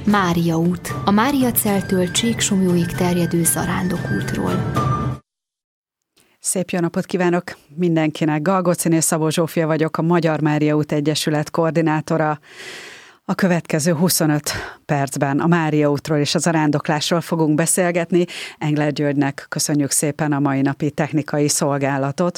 Mária út, a Máriaceltől Csíksomlyóig terjedő zarándokútról. Szép jó napot kívánok mindenkinek! Galgóciné Szabó Zsófia vagyok, a Magyar Mária út Egyesület koordinátora. A következő 25 percben a Mária útról és a zarándoklásról fogunk beszélgetni. Engler Györgynek köszönjük szépen a mai napi technikai szolgálatot.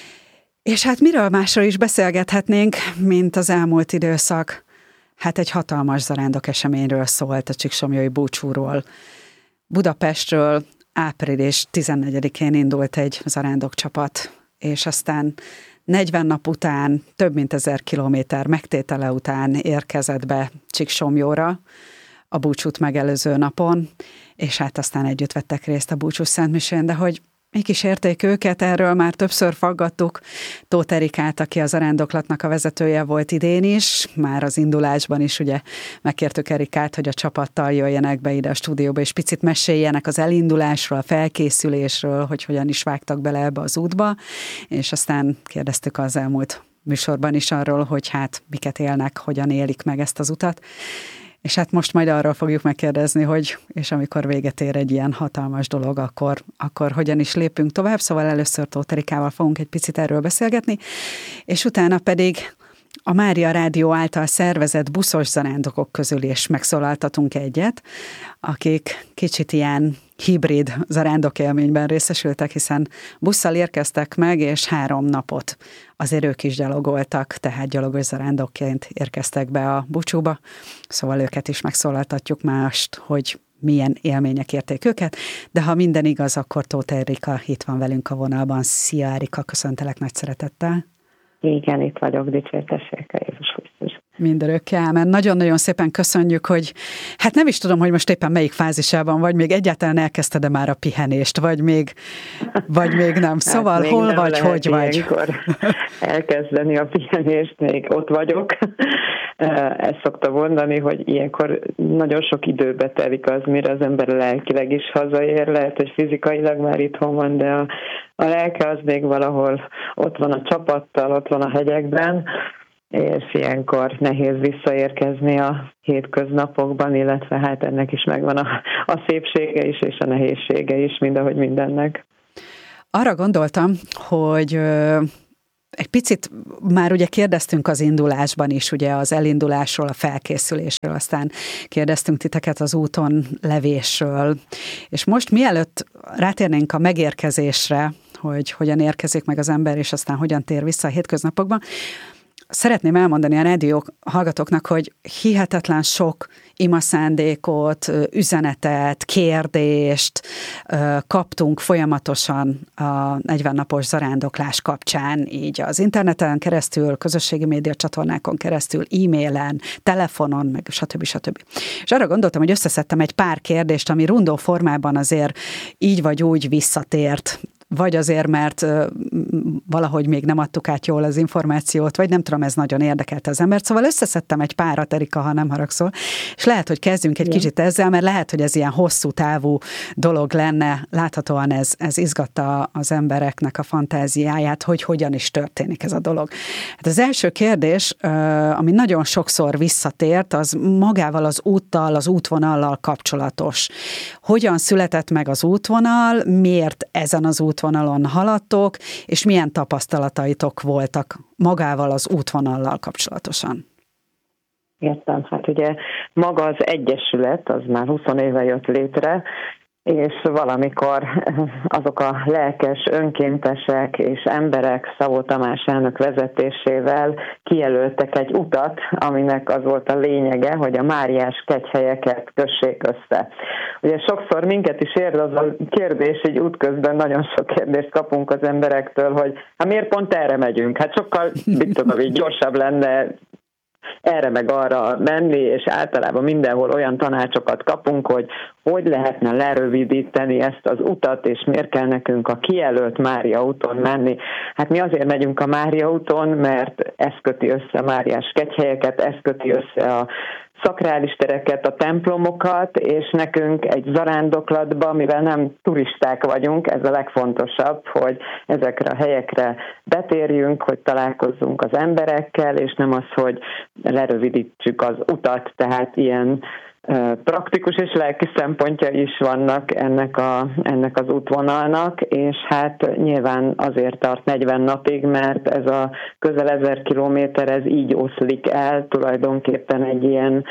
És hát miről másról is beszélgethetnénk, mint az elmúlt időszak? Hát egy hatalmas zarándok eseményről szólt, a Csíksomlyói búcsúról. Budapestről április 14-én indult egy zarándokcsapat, és aztán 40 nap után, több mint 1000 kilométer megtétele után érkezett be Csíksomlyóra a búcsút megelőző napon, és hát aztán együtt vettek részt a búcsú szentmisén, de hogy mi kísérték őket, erről már többször faggattuk. Tóth Erikát, aki a zarándoklatnak a vezetője volt idén is, már az indulásban is ugye megkértük Erikát, hogy a csapattal jöjjenek be ide a stúdióba, és picit meséljenek az elindulásról, a felkészülésről, hogy hogyan is vágtak bele ebbe az útba, és aztán kérdeztük az elmúlt műsorban is arról, hogy hát miket élnek, hogyan élik meg ezt az utat. És hát most majd arról fogjuk megkérdezni, hogy és amikor véget ér egy ilyen hatalmas dolog, akkor hogyan is lépünk tovább. Szóval először Tóth Erikával fogunk egy picit erről beszélgetni, és utána pedig a Mária Rádió által szervezett buszos zarándokok közül is megszólaltatunk egyet, akik kicsit ilyen hibrid zarándokélményben részesültek, hiszen busszal érkeztek meg, és 3 napot azért ők is gyalogoltak, tehát gyalogos zarándokként érkeztek be a búcsúba. Szóval őket is megszólaltatjuk mást, hogy milyen élmények érték őket, de ha minden igaz, akkor Tóth Erika itt van velünk a vonalban. Szia Erika, köszöntelek nagy szeretettel. Igen, itt vagyok, dicsértessék a Jézus Krisztus. Mindörökké, ámen. Nagyon-nagyon szépen köszönjük, hogy hát nem is tudom, hogy most éppen melyik fázisában vagy, még egyáltalán elkezdted-e már a pihenést, vagy még nem. Szóval hát hol nem vagy, hogy vagy? Elkezdeni a pihenést, még ott vagyok. Ezt szokta mondani, hogy ilyenkor nagyon sok időbe telik az, mire az ember lelkileg is hazaér, lehet, hogy fizikailag már itthon van, de a lelke az még valahol ott van a csapattal, ott van a hegyekben, és ilyenkor nehéz visszaérkezni a hétköznapokban, illetve hát ennek is megvan a szépsége is, és a nehézsége is, mindahogy mindennek. Arra gondoltam, hogy egy picit már ugye kérdeztünk az indulásban is, ugye az elindulásról, a felkészülésről, aztán kérdeztünk titeket az úton levésről, és most mielőtt rátérnénk a megérkezésre, hogy hogyan érkezik meg az ember, és aztán hogyan tér vissza a hétköznapokban, szeretném elmondani a rádió hallgatóknak, hogy hihetetlen sok imaszándékot, üzenetet, kérdést kaptunk folyamatosan a 40 napos zarándoklás kapcsán, így az interneten keresztül, közösségi média csatornákon keresztül, e-mailen, telefonon, meg stb. És arra gondoltam, hogy összeszedtem egy pár kérdést, ami rundó formában azért így vagy úgy visszatért, vagy azért, mert valahogy még nem adtuk át jól az információt, vagy nem tudom, ez nagyon érdekelte az embert. Szóval összeszedtem egy párat, Erika, ha nem haragszol, és lehet, hogy kezdjünk egy kicsit ezzel, mert lehet, hogy ez ilyen hosszú távú dolog lenne. Láthatóan ez izgatta az embereknek a fantáziáját, hogy hogyan is történik ez a dolog. Hát az első kérdés, ami nagyon sokszor visszatért, az magával az úttal, az útvonallal kapcsolatos. Hogyan született meg az útvonal, miért ezen az útvonalon haladtok, és milyen tapasztalataitok voltak magával az útvonallal kapcsolatosan? Értem, hát ugye maga az Egyesület, az már 20 éve jött létre, és valamikor azok a lelkes, önkéntesek és emberek Szabó Tamás elnök vezetésével kijelöltek egy utat, aminek az volt a lényege, hogy a máriás kegyhelyeket kössék össze. Ugye sokszor minket is ér az a kérdés, így útközben nagyon sok kérdést kapunk az emberektől, hogy hát miért pont erre megyünk? Hát sokkal, így gyorsabb lenne erre meg arra menni, és általában mindenhol olyan tanácsokat kapunk, hogy lehetne lerövidíteni ezt az utat, és miért kell nekünk a kijelölt Mária úton menni. Hát mi azért megyünk a Mária úton, mert ez köti össze a máriás kegyhelyeket, ez köti össze a szakrális tereket, a templomokat, és nekünk egy zarándoklatban, mivel nem turisták vagyunk, ez a legfontosabb, hogy ezekre a helyekre betérjünk, hogy találkozzunk az emberekkel, és nem az, hogy lerövidítsük az utat, tehát ilyen praktikus és lelki szempontja is vannak ennek az útvonalnak, és hát nyilván azért tart 40 napig, mert ez a közel 1000 kilométer, ez így oszlik el tulajdonképpen egy ilyen,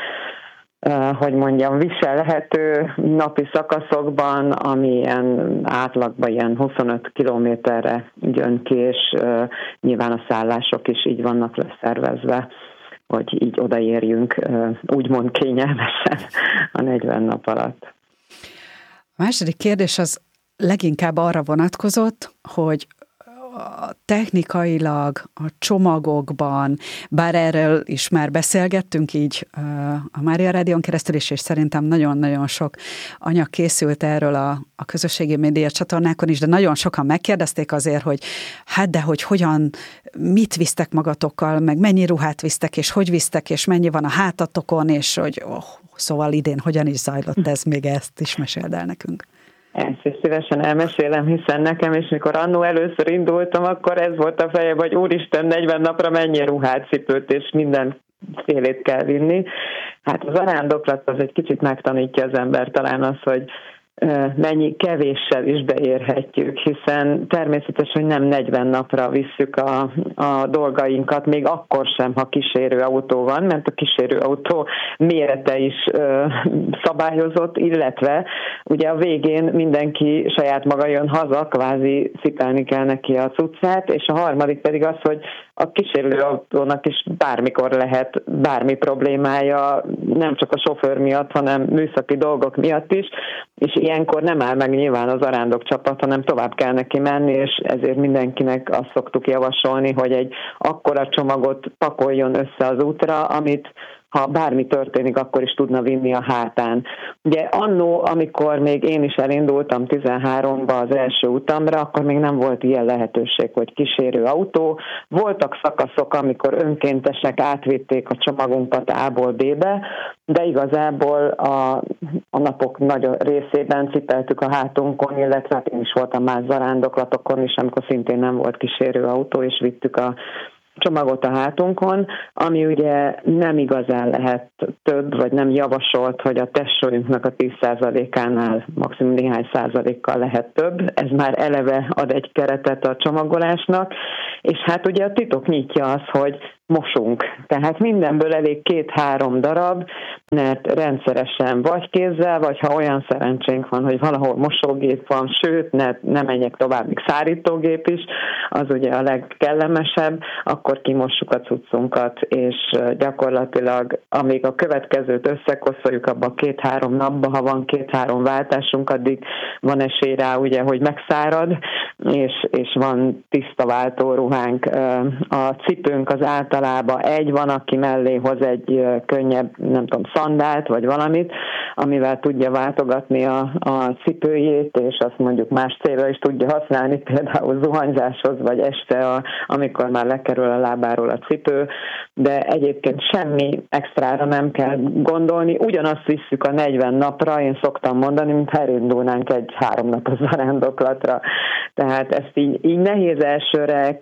viselhető napi szakaszokban, ami ilyen átlagban ilyen 25 kilométerre jön ki, és nyilván a szállások is így vannak leszervezve, hogy így odaérjünk úgymond kényelmesen a 40 nap alatt. A második kérdés az leginkább arra vonatkozott, hogy technikailag a csomagokban, bár erről is már beszélgettünk így a Mária Rádión keresztül is, és szerintem nagyon-nagyon sok anyag készült erről a közösségi média csatornákon is, de nagyon sokan megkérdezték azért, hogy hát de hogy hogyan, mit visztek magatokkal, meg mennyi ruhát visztek, és hogy visztek, és mennyi van a hátatokon, és hogy szóval idén hogyan is zajlott ez, még ezt is meséld el nekünk. Ezt is szívesen elmesélem, hiszen nekem is, mikor annó először indultam, akkor ez volt a fejem, hogy úristen, 40 napra mennyi ruhát, cipőt, és mindenfélét kell vinni. Hát az zarándoklat az egy kicsit megtanítja az ember talán az, hogy mennyi kevéssel is beérhetjük, hiszen természetesen, hogy nem 40 napra visszük a dolgainkat, még akkor sem, ha kísérőautó van, mert a kísérőautó mérete is szabályozott, illetve ugye a végén mindenki saját maga jön haza, kvázi cipelni kell neki a cuccát, és a harmadik pedig az, hogy a kísérőautónak is bármikor lehet bármi problémája, nem csak a sofőr miatt, hanem műszaki dolgok miatt is, és ilyenkor nem áll meg nyilván az zarándok csapat, hanem tovább kell neki menni, és ezért mindenkinek azt szoktuk javasolni, hogy egy akkora csomagot pakoljon össze az útra, amit ha bármi történik, akkor is tudna vinni a hátán. Ugye annó, amikor még én is elindultam 13-ba az első utamra, akkor még nem volt ilyen lehetőség, hogy kísérő autó. Voltak szakaszok, amikor önkéntesek átvitték a csomagunkat A-ból B-be, de igazából a napok nagy részében cipeltük a hátunkon, illetve én is voltam más zarándoklatokon is, amikor szintén nem volt kísérő autó, és vittük a csomagot a hátunkon, ami ugye nem igazán lehet több, vagy nem javasolt, hogy a testsúlyunknak a 10%-ánál maximum néhány százalékkal lehet több. Ez már eleve ad egy keretet a csomagolásnak, és hát ugye a titok nyitja az, hogy mosunk. Tehát mindenből elég 2-3 darab, mert rendszeresen vagy kézzel, vagy ha olyan szerencsénk van, hogy valahol mosógép van, sőt, ne menjek tovább, még szárítógép is, az ugye a legkellemesebb, akkor kimossuk a cuccunkat, és gyakorlatilag amíg a következőt összekoszoljuk abba a 2-3 napba, ha van 2-3 váltásunk, addig van esély rá, ugye, hogy megszárad, és van tiszta váltóruhánk. A cipőnk az általában van, aki mellé hoz egy könnyebb, nem tudom, szandált, vagy valamit, amivel tudja váltogatni a cipőjét, és azt mondjuk más célra is tudja használni, például zuhanyzáshoz, vagy este, amikor már lekerül a lábáról a cipő, de egyébként semmi extrára nem kell gondolni. Ugyanazt visszük a 40 napra, én szoktam mondani, mintha elindulnánk egy 3 napos zarándoklatra. Tehát ezt így nehéz elsőre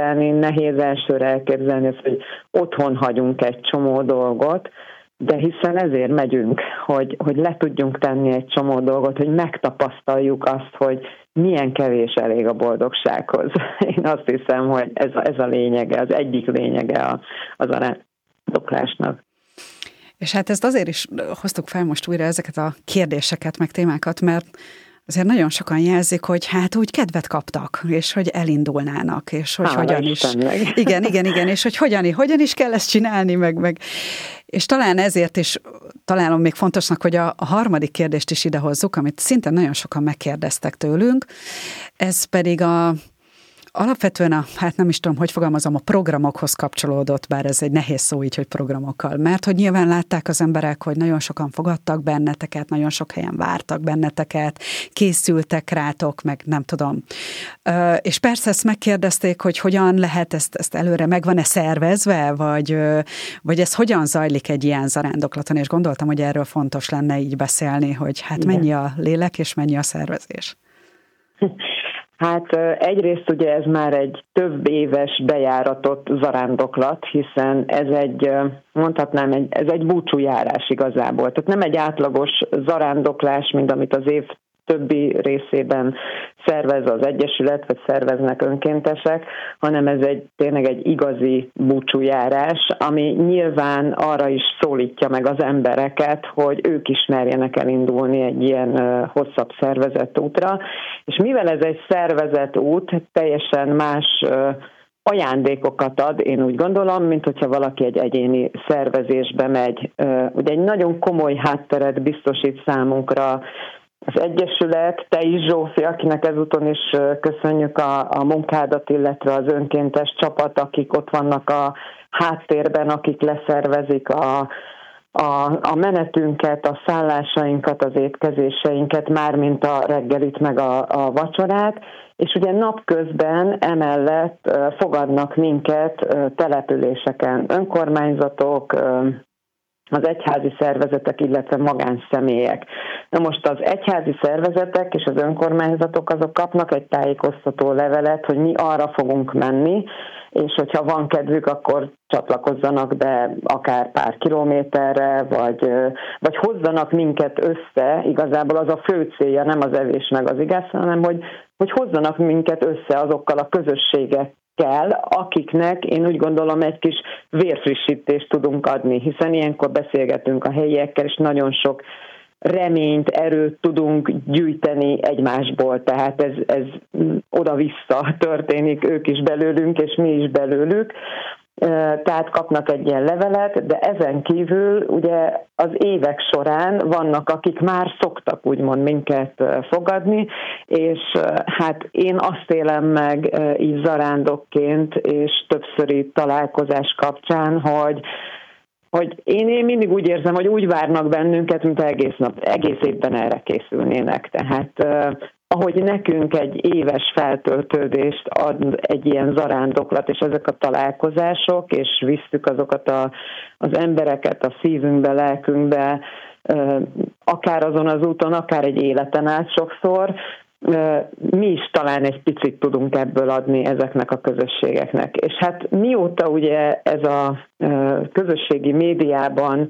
elképzelni, hogy otthon hagyunk egy csomó dolgot, de hiszen ezért megyünk, hogy le tudjunk tenni egy csomó dolgot, hogy megtapasztaljuk azt, hogy milyen kevés elég a boldogsághoz. Én azt hiszem, hogy ez a lényege, az egyik lényege az zarándoklásnak. És hát ezt azért is hoztuk fel most újra ezeket a kérdéseket, meg témákat, mert azért nagyon sokan jelzik, hogy hát úgy kedvet kaptak, és hogy elindulnának, és hogy hogyan is. Igen, és hogy hogyan is kell ezt csinálni, meg. És talán ezért is találom még fontosnak, hogy a harmadik kérdést is idehozzuk, amit szintén nagyon sokan megkérdeztek tőlünk, ez pedig alapvetően hát nem is tudom, hogy fogalmazom, a programokhoz kapcsolódott, bár ez egy nehéz szó így, hogy programokkal, mert hogy nyilván látták az emberek, hogy nagyon sokan fogadtak benneteket, nagyon sok helyen vártak benneteket, készültek rátok, meg nem tudom. És persze ezt megkérdezték, hogy hogyan lehet ezt előre, meg van-e szervezve, vagy ez hogyan zajlik egy ilyen zarándoklaton, és gondoltam, hogy erről fontos lenne így beszélni, hogy hát mennyi a lélek, és mennyi a szervezés. Hát egyrészt ugye ez már egy több éves bejáratott zarándoklat, hiszen ez ez egy búcsújárás igazából. Tehát nem egy átlagos zarándoklás, mint amit az év többi részében szervez az Egyesület, vagy szerveznek önkéntesek, hanem ez tényleg egy igazi búcsújárás, ami nyilván arra is szólítja meg az embereket, hogy ők is merjenek elindulni egy ilyen hosszabb szervezett útra. És mivel ez egy szervezett út, teljesen más ajándékokat ad, én úgy gondolom, mint hogyha valaki egy egyéni szervezésbe megy. Ugye egy nagyon komoly hátteret biztosít számunkra az Egyesület, te is, Zsófi, akinek ezúton is köszönjük a munkádat, illetve az önkéntes csapat, akik ott vannak a háttérben, akik leszervezik a menetünket, a szállásainkat, az étkezéseinket, mármint a reggelit, meg a vacsorát, és ugye napközben emellett fogadnak minket településeken önkormányzatok, az egyházi szervezetek, illetve magánszemélyek. Na most az egyházi szervezetek és az önkormányzatok azok kapnak egy tájékoztató levelet, hogy mi arra fogunk menni, és hogyha van kedvük, akkor csatlakozzanak be akár pár kilométerre, vagy hozzanak minket össze, igazából az a fő célja, nem az evés meg az igaz, hanem hogy hozzanak minket össze azokkal a közösségekkel, akiknek én úgy gondolom egy kis vérfrissítést tudunk adni, hiszen ilyenkor beszélgetünk a helyiekkel, és nagyon sok reményt, erőt tudunk gyűjteni egymásból, tehát ez oda-vissza történik, ők is belőlünk, és mi is belőlük. Tehát kapnak egy ilyen levelet, de ezen kívül ugye az évek során vannak, akik már szoktak úgymond minket fogadni, és hát én azt élem meg így zarándokként, és többszöri találkozás kapcsán, hogy én mindig úgy érzem, hogy úgy várnak bennünket, mint egész évben erre készülnének. Tehát ahogy nekünk egy éves feltöltődést ad egy ilyen zarándoklat, és ezek a találkozások, és visszük azokat az embereket a szívünkbe, lelkünkbe, akár azon az úton, akár egy életen át sokszor, mi is talán egy picit tudunk ebből adni ezeknek a közösségeknek. És hát mióta ugye ez a közösségi médiában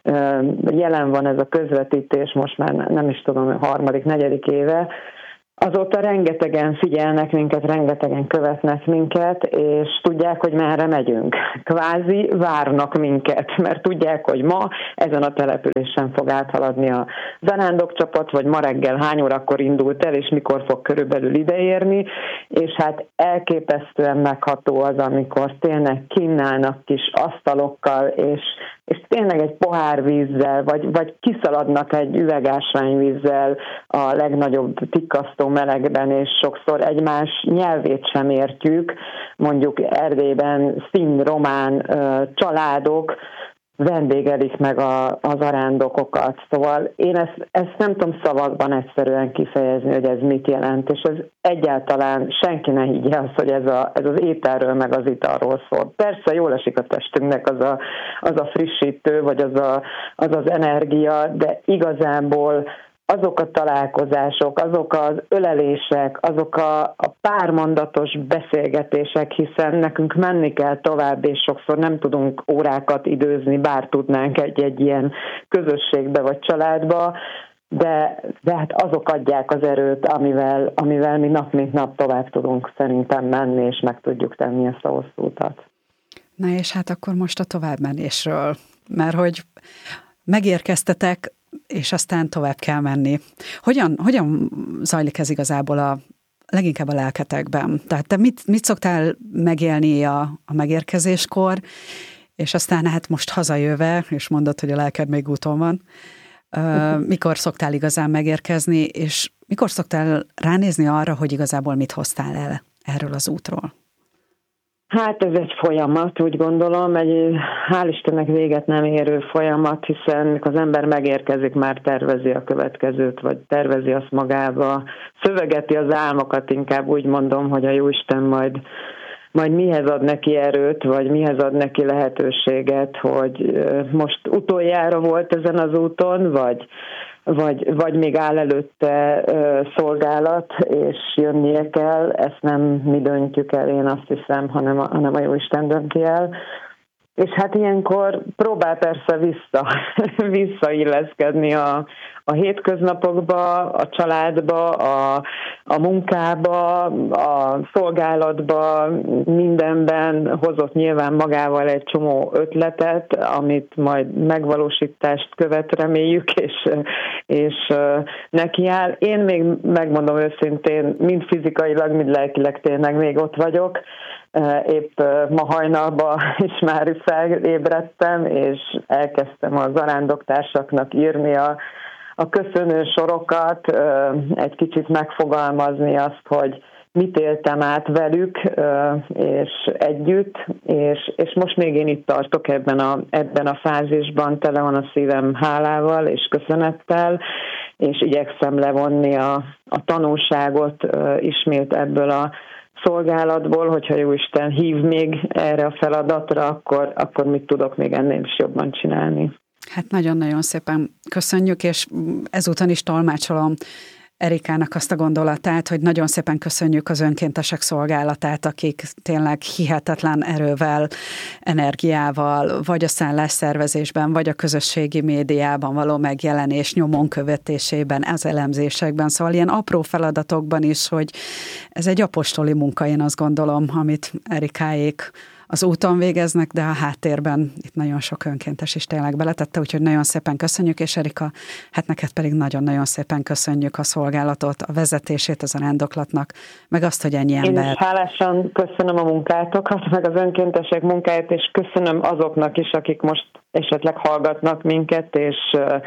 jelen van ez a közvetítés, most már nem is tudom, 3.-4. éve, azóta rengetegen figyelnek minket, rengetegen követnek minket, és tudják, hogy merre megyünk. Kvázi várnak minket, mert tudják, hogy ma ezen a településen fog áthaladni a zarándokcsapat, vagy ma reggel hány órakor indult el, és mikor fog körülbelül ideérni, és hát elképesztően megható az, amikor tényleg kínálnak kis asztalokkal, és tényleg egy pohár vízzel, vagy kiszaladnak egy üvegásványvízzel a legnagyobb tikkasztó melegben, és sokszor egymás nyelvét sem értjük. Mondjuk Erdélyben szín-román családok vendégelik meg az arándokokat. Szóval én ezt nem tudom szavakban egyszerűen kifejezni, hogy ez mit jelent, és ez egyáltalán senki ne higgye azt, hogy ez az ételről meg az italról szól. Persze jól esik a testünknek az a frissítő, vagy az energia, de igazából azok a találkozások, azok az ölelések, azok a pármondatos beszélgetések, hiszen nekünk menni kell tovább, és sokszor nem tudunk órákat időzni, bár tudnánk egy ilyen közösségbe vagy családba, de hát azok adják az erőt, amivel mi nap mint nap tovább tudunk szerintem menni, és meg tudjuk tenni ezt a hosszú utat. Na és hát akkor most a továbbmenésről, mert hogy megérkeztetek, és aztán tovább kell menni. Hogyan zajlik ez igazából leginkább a lelketekben? Tehát te mit szoktál megélni a megérkezéskor, és aztán hát most hazajöve, és mondod, hogy a lelked még úton van, mikor szoktál igazán megérkezni, és mikor szoktál ránézni arra, hogy igazából mit hoztál el erről az útról? Hát ez egy folyamat, úgy gondolom, hál' Istennek véget nem érő folyamat, hiszen mikor az ember megérkezik, már tervezi a következőt, vagy tervezi azt magába, szövegeti az álmokat, inkább úgy mondom, hogy a Jóisten majd mihez ad neki erőt, vagy mihez ad neki lehetőséget, hogy most utoljára volt ezen az úton, vagy még áll előtte szolgálat, és jönnie kell, ezt nem mi döntjük el, én azt hiszem, hanem a Jóisten dönti el. És hát ilyenkor próbál persze visszailleszkedni a hétköznapokba, a családba, a munkába, a szolgálatba, mindenben hozott nyilván magával egy csomó ötletet, amit majd megvalósítást követ, reméljük, és nekiáll. Én még megmondom őszintén, mind fizikailag, mind lelkileg tényleg még ott vagyok. Épp ma hajnalban is már felébredtem, és elkezdtem a zarándoktársaknak írni a köszönő sorokat, egy kicsit megfogalmazni azt, hogy mit éltem át velük, és együtt, és most még én itt tartok ebben a fázisban, tele van a szívem hálával és köszönettel, és igyekszem levonni a tanulságot ismét ebből a szolgálatból, hogyha Jóisten hív még erre a feladatra, akkor mit tudok még ennél is jobban csinálni. Hát nagyon-nagyon szépen köszönjük, és ezúton is tolmácsolom Erikának azt a gondolatát, hogy nagyon szépen köszönjük az önkéntesek szolgálatát, akik tényleg hihetetlen erővel, energiával, vagy a szállásszervezésben, vagy a közösségi médiában való megjelenés, nyomon követésében, az elemzésekben, szóval ilyen apró feladatokban is, hogy ez egy apostoli munka, én azt gondolom, amit Erikáék az úton végeznek, de a háttérben itt nagyon sok önkéntes is tényleg beletette, úgyhogy nagyon szépen köszönjük, és Erika, hát neked pedig nagyon-nagyon szépen köszönjük a szolgálatot, a vezetését az arándoklatnak, meg azt, hogy ennyi ember. Én is hálásan köszönöm a munkátokat, meg az önkéntesek munkáját, és köszönöm azoknak is, akik most esetleg hallgatnak minket, és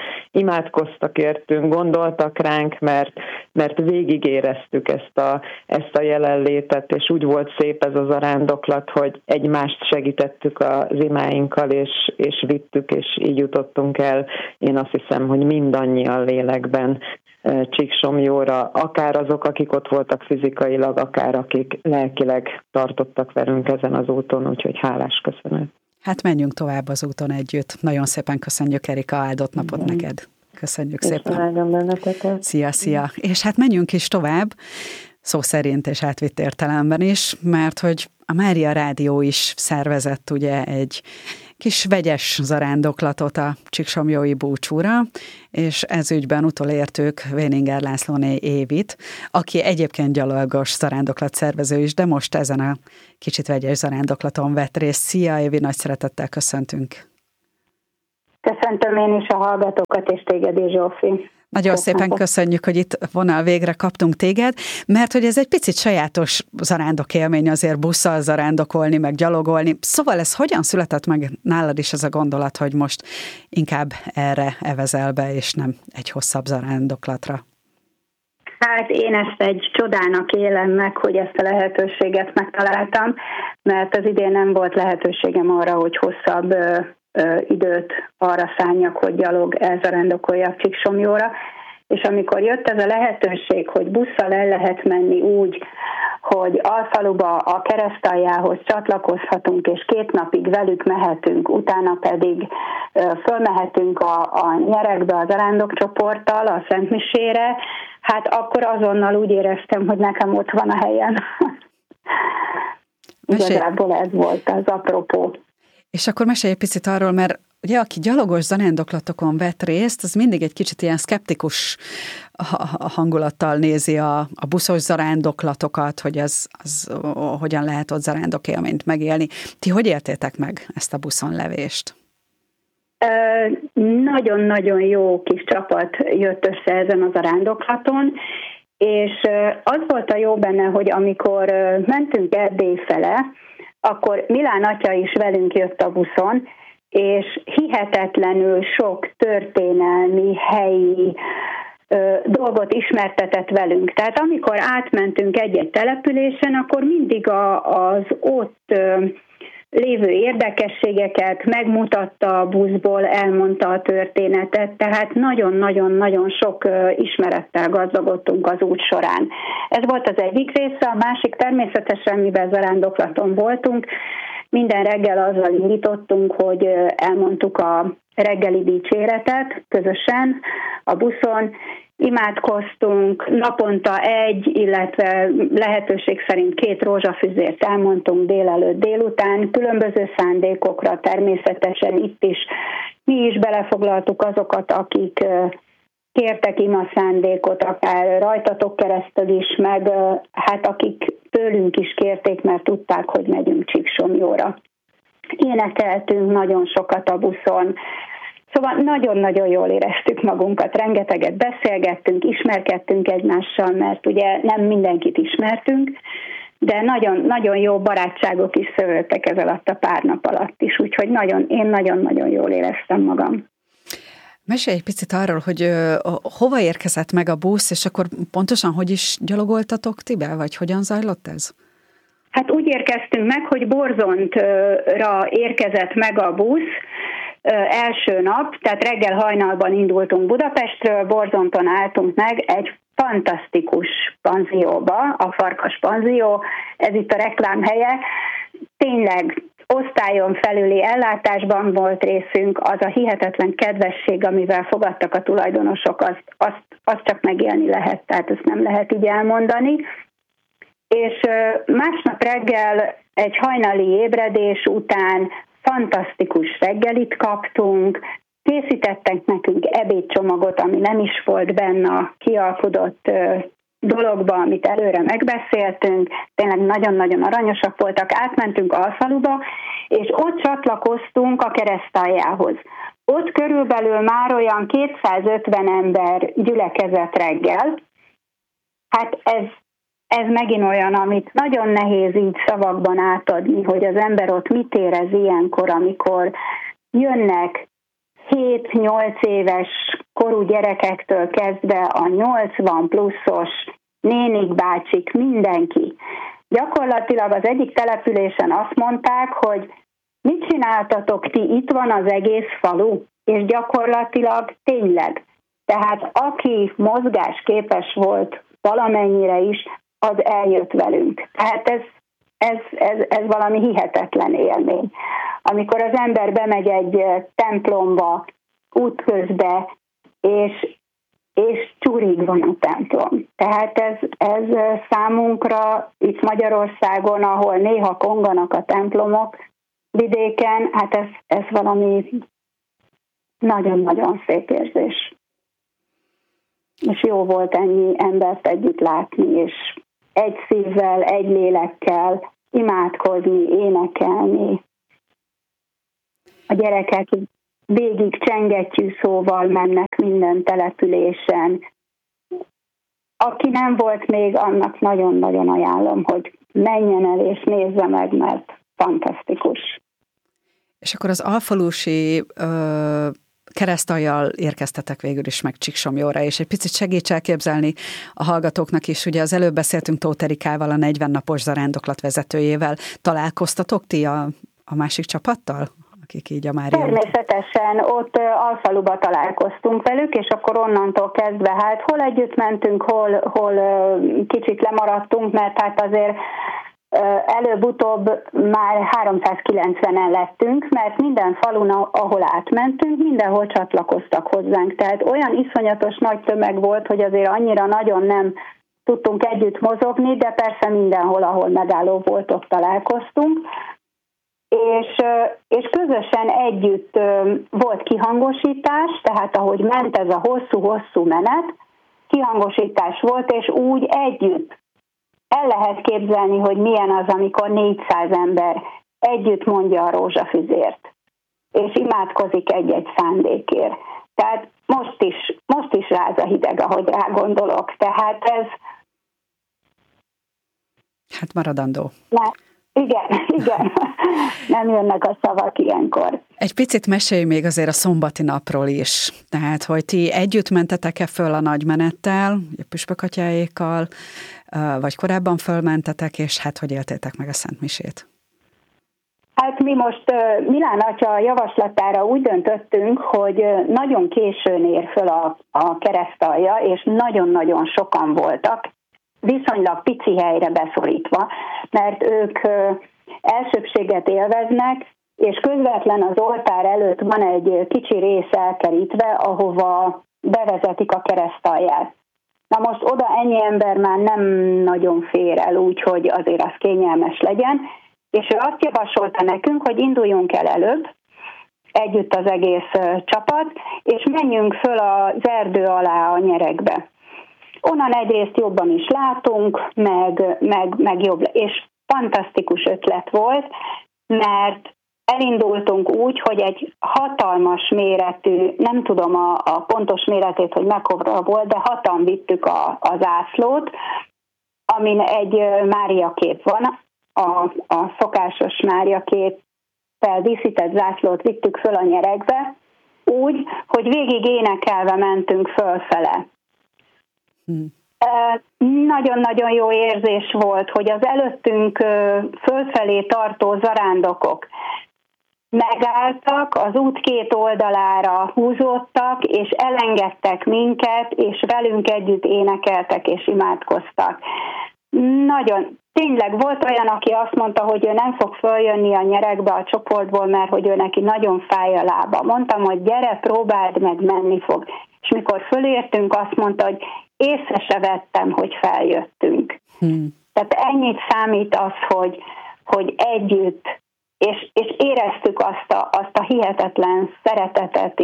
imádkoztak értünk, gondoltak ránk, mert végig éreztük ezt a jelenlétet, és úgy volt szép ez az arándoklat, hogy egymást segítettük az imáinkkal, és vittük, és így jutottunk el. Én azt hiszem, hogy mindannyian lélekben Csíksomjóra, akár azok, akik ott voltak fizikailag, akár akik lelkileg tartottak velünk ezen az úton, úgyhogy hálás köszönet. Hát menjünk tovább az úton együtt. Nagyon szépen köszönjük, Erika, áldott napot neked. Köszönjük szépen. Szia. És hát menjünk is tovább, szó szerint és átvitt értelemben is, mert hogy a Mária Rádió is szervezett ugye egy kis vegyes zarándoklatot a Csíksomjói búcsúra, és ez ügyben utolértük Véninger Lászlóné Évit, aki egyébként gyalogos zarándoklat szervező is, de most ezen a kicsit vegyes zarándoklaton vett részt. Szia, Évi, nagy szeretettel köszöntünk. Köszöntöm én is a hallgatókat, és téged is, Zsófi. Nagyon szépen köszönjük, hogy itt vonal végre kaptunk téged, mert hogy ez egy picit sajátos zarándok élmény azért busszal zarándokolni, meg gyalogolni. Szóval ez hogyan született meg nálad is ez a gondolat, hogy most inkább erre evezel be, és nem egy hosszabb zarándoklatra? Hát én ezt egy csodának élem meg, hogy ezt a lehetőséget megtaláltam, mert az idén nem volt lehetőségem arra, hogy hosszabb időt arra szálljak, hogy gyalog elzarándokoljak Csíksomjóra, és amikor jött ez a lehetőség, hogy busszal el lehet menni úgy, hogy Alfaluba a keresztaljához csatlakozhatunk, és 2 napig velük mehetünk, utána pedig fölmehetünk a Nyerekbe az arándokcsoporttal a Szentmisére, hát akkor azonnal úgy éreztem, hogy nekem ott van a helyem. Igazából ez volt az apropó. És akkor mesélj egy picit arról, mert ugye aki gyalogos zarándoklatokon vett részt, az mindig egy kicsit ilyen szkeptikus hangulattal nézi a buszos zarándoklatokat, hogy az hogyan lehet ott zarándokélményt megélni. Ti hogy éltétek meg ezt a buszon levést? Nagyon-nagyon jó kis csapat jött össze ezen a zarándoklaton, és az volt a jó benne, hogy amikor mentünk Erdély fele, akkor Milán atya is velünk jött a buszon, és hihetetlenül sok történelmi, helyi dolgot ismertetett velünk. Tehát amikor átmentünk egy-egy településen, akkor mindig az ott lévő érdekességeket megmutatta a buszból, elmondta a történetet, tehát nagyon-nagyon-nagyon sok ismerettel gazdagodtunk az út során. Ez volt az egyik része, a másik természetesen, mivel zarándoklaton voltunk, Minden reggel azzal indítottunk, hogy elmondtuk a reggeli dicséretet közösen a buszon, imádkoztunk, naponta egy, illetve lehetőség szerint 2 rózsafüzért elmondtunk délelőtt, délután, különböző szándékokra, természetesen itt is mi is belefoglaltuk azokat, akik kértek ima szándékot, akár rajtatok keresztül is, meg hát akik tőlünk is kérték, mert tudták, hogy megyünk Csíksomjóra. Énekeltünk nagyon sokat a buszon, szóval nagyon-nagyon jól éreztük magunkat, rengeteget beszélgettünk, ismerkedtünk egymással, mert ugye nem mindenkit ismertünk, de nagyon, nagyon jó barátságok is szövöltek ez alatt a pár nap alatt is, úgyhogy én nagyon-nagyon jól éreztem magam. Mesélj egy picit arról, hogy hova érkezett meg a busz, és akkor pontosan hogy is gyalogoltatok ti be, vagy hogyan zajlott ez? Hát úgy érkeztünk meg, hogy Borzontra érkezett meg a busz első nap, tehát reggel hajnalban indultunk Budapestről, Borzonton álltunk meg egy fantasztikus panzióba, a Farkas panzió, ez itt a reklám helye, tényleg osztályon felüli ellátásban volt részünk, az a hihetetlen kedvesség, amivel fogadtak a tulajdonosok, azt csak megélni lehet, tehát ezt nem lehet így elmondani. És másnap reggel egy hajnali ébredés után fantasztikus reggelit kaptunk, készítettek nekünk ebédcsomagot, ami nem is volt benne a kialkudott dologba, amit előre megbeszéltünk, tényleg nagyon-nagyon aranyosak voltak, átmentünk Alfaluba, és ott csatlakoztunk a keresztaljához. Ott körülbelül már olyan 250 ember gyülekezett reggel. Hát ez megint olyan, amit nagyon nehéz így szavakban átadni, hogy az ember ott mit érez ilyenkor, amikor jönnek 7-8 éves korú gyerekektől kezdve a 80 pluszos nénik, bácsik, mindenki. Gyakorlatilag az egyik településen azt mondták, hogy mit csináltatok ti, itt van az egész falu, és gyakorlatilag tényleg. Tehát aki mozgásképes volt valamennyire is, az eljött velünk. Tehát ez valami hihetetlen élmény. Amikor az ember bemegy egy templomba útközbe, és csurig van a templom. Tehát ez számunkra itt Magyarországon, ahol néha konganak a templomok vidéken, hát ez valami nagyon-nagyon szép érzés. És jó volt ennyi embert együtt látni, és egy szívvel, egy lélekkel imádkozni, énekelni. A gyerekek végig csengettyű szóval mennek minden településen. Aki nem volt még, annak nagyon-nagyon ajánlom, hogy menjen el és nézze meg, mert fantasztikus. És akkor az alfalusi keresztallyal érkeztetek végül is meg Csíksomjóra, és egy picit segíts elképzelni a hallgatóknak is, ugye az előbb beszéltünk Tóth Erikával, a 40 napos zarándoklat vezetőjével. Találkoztatok ti a másik csapattal, akik így a Mária Természetesen ott Alfaluba találkoztunk velük, és akkor onnantól kezdve hát hol együtt mentünk, hol kicsit lemaradtunk, mert hát azért előbb-utóbb már 390-en lettünk, mert minden falun, ahol átmentünk, mindenhol csatlakoztak hozzánk. Tehát olyan iszonyatos nagy tömeg volt, hogy azért annyira nagyon nem tudtunk együtt mozogni, de persze mindenhol, ahol megálló volt, ott találkoztunk. És közösen együtt volt kihangosítás, tehát ahogy ment ez a hosszú-hosszú menet, kihangosítás volt, és úgy együtt el lehet képzelni, hogy milyen az, amikor 400 ember együtt mondja a rózsafüzért, és imádkozik egy-egy szándékért. Tehát most is ráz a hideg, ahogy rá gondolok. Tehát ez... Hát maradandó. Igen. Nem jönnek a szavak ilyenkor. Egy picit mesélj még azért a szombati napról is. Tehát, hogy ti együtt mentetek-e föl a nagymenettel, a püspökatyáékkal, vagy korábban fölmentetek, és hát hogy éltétek meg a Szentmisét? Hát mi most Milán atya javaslatára úgy döntöttünk, hogy nagyon későn ér föl a keresztalja, és nagyon-nagyon sokan voltak, viszonylag pici helyre beszorítva, mert ők elsőbbséget élveznek, és közvetlen az oltár előtt van egy kicsi rész elkerítve, ahova bevezetik a keresztalját. Na most oda ennyi ember már nem nagyon fér el, úgyhogy azért az kényelmes legyen, és ő azt javasolta nekünk, hogy induljunk el előbb, együtt az egész csapat, és menjünk föl az erdő alá a nyeregbe. Onnan egyrészt jobban is látunk, meg jobb, és fantasztikus ötlet volt, mert elindultunk úgy, hogy egy hatalmas méretű, nem tudom a pontos méretét, hogy mekkora volt, de hatan vittük a zászlót, amin egy Mária kép van, a szokásos Mária képpel díszített zászlót vittük föl a nyeregbe, úgy, hogy végig énekelve mentünk fölfele. Nagyon-nagyon jó érzés volt, hogy az előttünk fölfelé tartó zarándokok megálltak, az út két oldalára húzódtak, és elengedtek minket, és velünk együtt énekeltek és imádkoztak. Nagyon, tényleg volt olyan, aki azt mondta, hogy ő nem fog följönni a nyeregbe a csoportból, mert hogy ő neki nagyon fáj a lába. Mondtam, hogy gyere, próbáld meg, menni fog. És mikor fölértünk, azt mondta, hogy észre se vettem, hogy feljöttünk. Tehát ennyit számít az, hogy együtt, és éreztük azt a hihetetlen szeretetet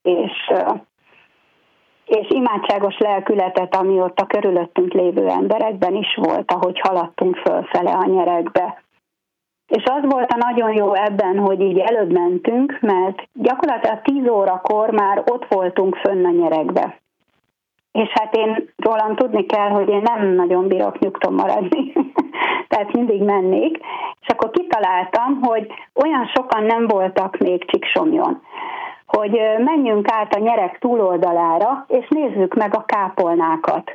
és imádságos lelkületet, ami ott a körülöttünk lévő emberekben is volt, ahogy haladtunk fölfele a nyeregbe. És az volt a nagyon jó ebben, hogy így előbb mentünk, mert gyakorlatilag 10 órakor már ott voltunk fönn a nyeregbe. És hát én rólam tudni kell, hogy én nem nagyon bírok nyugton maradni, tehát mindig mennék. És akkor kitaláltam, hogy olyan sokan nem voltak még Csíksomlyón, hogy menjünk át a nyereg túloldalára, és nézzük meg a kápolnákat.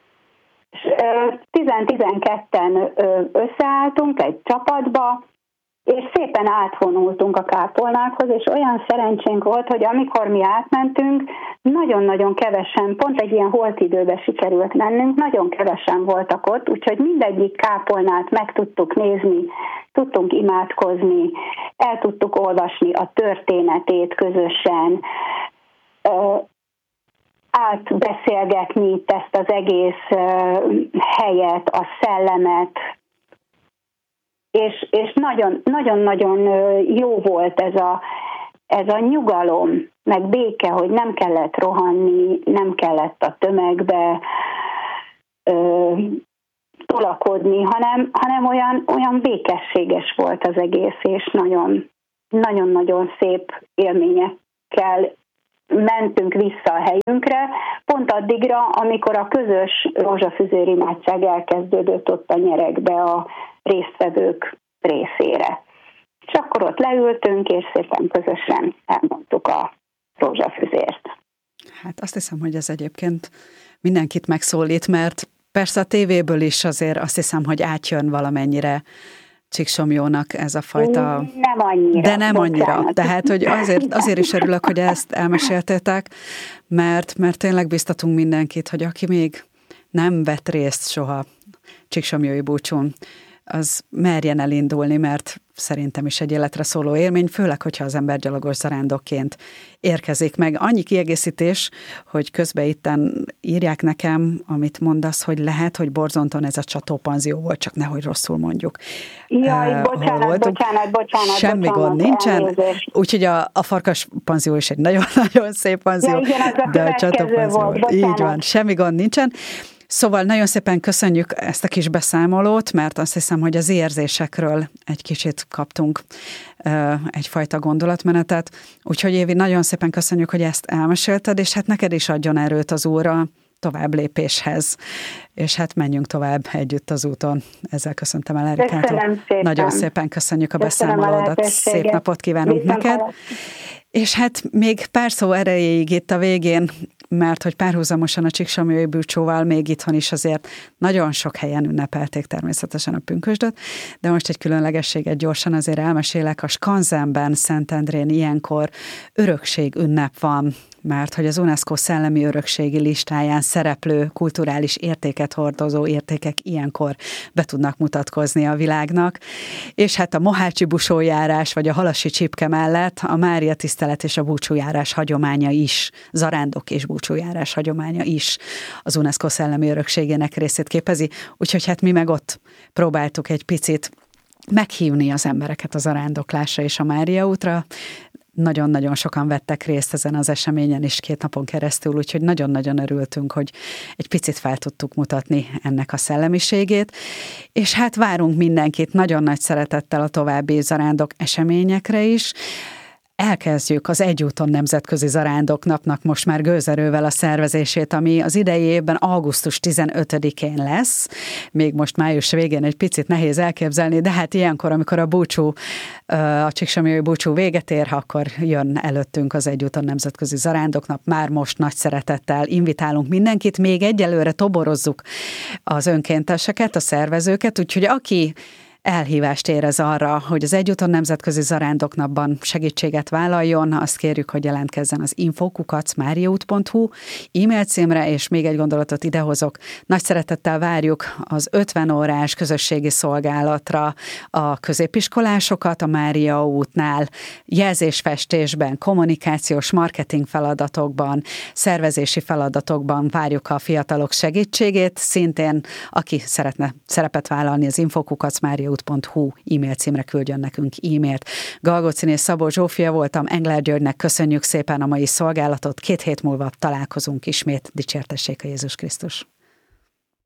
10-12-en összeálltunk egy csapatba, és szépen átvonultunk a kápolnákhoz, és olyan szerencsénk volt, hogy amikor mi átmentünk, nagyon-nagyon kevesen, pont egy ilyen holtidőben sikerült mennünk, nagyon kevesen voltak ott, úgyhogy mindegyik kápolnát meg tudtuk nézni, tudtunk imádkozni, el tudtuk olvasni a történetét közösen, átbeszélgetni itt ezt az egész helyet, a szellemet, és nagyon-nagyon jó volt ez a nyugalom, meg béke, hogy nem kellett rohanni, nem kellett a tömegbe tolakodni, hanem olyan békességes volt az egész, és nagyon-nagyon szép élményekkel mentünk vissza a helyünkre, pont addigra, amikor a közös rózsafüzér imádság elkezdődött ott a nyeregbe a résztvevők részére. És akkor ott leültünk, és szépen közösen elmondtuk a rózsafüzért. Hát azt hiszem, hogy ez egyébként mindenkit megszólít, mert persze a tévéből is azért azt hiszem, hogy átjön valamennyire Csíksomlyónak ez a fajta... Nem annyira. De nem annyira. Tehát, hogy azért is örülök, hogy ezt elmeséltétek, mert tényleg biztatunk mindenkit, hogy aki még nem vett részt soha Csíksomlyói búcsún, az merjen elindulni, mert szerintem is egy életre szóló élmény, főleg, hogyha az ember gyalogos zarándokként érkezik meg. Annyi kiegészítés, hogy közben itten írják nekem, amit mondasz, hogy lehet, hogy Borzonton ez a csatópanzió volt, csak nehogy rosszul mondjuk. Jaj, bocsánat. Semmi gond nincsen. Úgyhogy a Farkas panzió is egy nagyon-nagyon szép panzió. Ja, igen, az a de a csatópanzió volt. Így van, semmi gond nincsen. Szóval nagyon szépen köszönjük ezt a kis beszámolót, mert azt hiszem, hogy az érzésekről egy kicsit kaptunk egyfajta gondolatmenetet. Úgyhogy Évi, nagyon szépen köszönjük, hogy ezt elmesélted, és hát neked is adjon erőt az Úr a tovább lépéshez. És hát menjünk tovább együtt az úton. Ezzel köszöntem el Erikától. Nagyon szépen köszönjük a beszámolódat. Szép napot kívánunk neked. És hát még pár szó erejéig itt a végén, mert hogy párhuzamosan a Csíksomlyói búcsúval még itthon is azért nagyon sok helyen ünnepelték természetesen a pünkösdöt, de most egy különlegességet gyorsan azért elmesélek. A Skanzenben, Szentendrén ilyenkor örökség ünnep van, mert hogy az UNESCO szellemi örökségi listáján szereplő kulturális értéket hordozó értékek ilyenkor be tudnak mutatkozni a világnak. És hát a mohácsi busójárás vagy a halasi csipke mellett a Mária tisztelet és a búcsújárás hagyománya is, zarándok és búcsújárás hagyománya is az UNESCO szellemi örökségének részét képezi. Úgyhogy hát mi meg ott próbáltuk egy picit meghívni az embereket a zarándoklásra és a Mária útra. Nagyon-nagyon sokan vettek részt ezen az eseményen is 2 napon keresztül, úgyhogy nagyon-nagyon örültünk, hogy egy picit fel tudtuk mutatni ennek a szellemiségét, és hát várunk mindenkit nagyon nagy szeretettel a további zarándok eseményekre is. Elkezdjük az Egyúton Nemzetközi Zarándoknapnak most már gőzerővel a szervezését, ami az idei évben augusztus 15-én lesz. Még most május végén egy picit nehéz elképzelni, de hát ilyenkor, amikor a csíksomlyói búcsú véget ér, akkor jön előttünk az Egyúton Nemzetközi Zarándoknap. Már most nagy szeretettel invitálunk mindenkit, még egyelőre toborozzuk az önkénteseket, a szervezőket, úgyhogy aki elhívást érez arra, hogy az Egyúton Nemzetközi Zarándoknapban segítséget vállaljon, azt kérjük, hogy jelentkezzen az info@mariaút.hu e-mail címre, és még egy gondolatot idehozok. Nagy szeretettel várjuk az 50 órás közösségi szolgálatra a középiskolásokat a Mária útnál, jelzésfestésben, kommunikációs, marketing feladatokban, szervezési feladatokban várjuk a fiatalok segítségét. Szintén, aki szeretne szerepet vállalni, az info@mariaút.hu e-mail címre küldjön nekünk e-mailt. Galgóciné Szabó Zsófia voltam, Engler Györgynek köszönjük szépen a mai szolgálatot. 2 hét múlva találkozunk ismét. Dicsértessék a Jézus Krisztus!